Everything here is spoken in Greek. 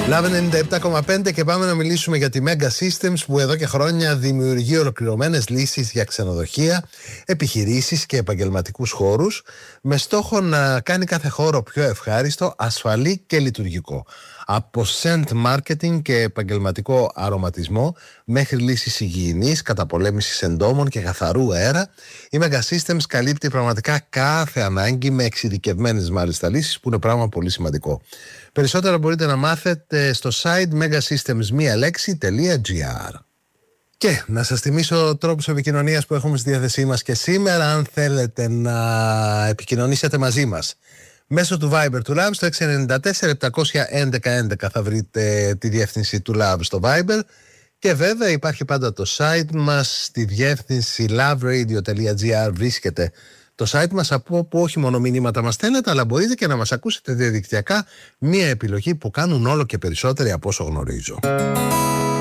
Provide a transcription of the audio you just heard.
Love 97,5 και πάμε να μιλήσουμε για τη Mega Systems που εδώ και χρόνια δημιουργεί ολοκληρωμένες λύσεις για ξενοδοχεία, επιχειρήσεις και επαγγελματικούς χώρους με στόχο να κάνει κάθε χώρο πιο ευχάριστο, ασφαλή και λειτουργικό. Από scent marketing και επαγγελματικό αρωματισμό μέχρι λύσεις υγιεινής, καταπολέμησης εντόμων και καθαρού αέρα, η Mega Systems καλύπτει πραγματικά κάθε ανάγκη με εξειδικευμένες μάλιστα λύσεις που είναι πράγμα πολύ σημαντικό. Περισσότερα μπορείτε να μάθετε στο site megasystemsmialeksi.gr. Και να σας θυμίσω τρόπους επικοινωνίας που έχουμε στη διάθεσή μας και σήμερα, αν θέλετε να επικοινωνήσετε μαζί μας μέσω του Viber του Love στο 694-711-11 θα βρείτε τη διεύθυνση του Love στο Viber και βέβαια υπάρχει πάντα το site μας στη διεύθυνση loveradio.gr βρίσκεται το site μας, από όπου όχι μόνο μηνύματα μας στέλνετε, αλλά μπορείτε και να μας ακούσετε διαδικτυακά, μια επιλογή που κάνουν όλο και περισσότεροι από όσο γνωρίζω.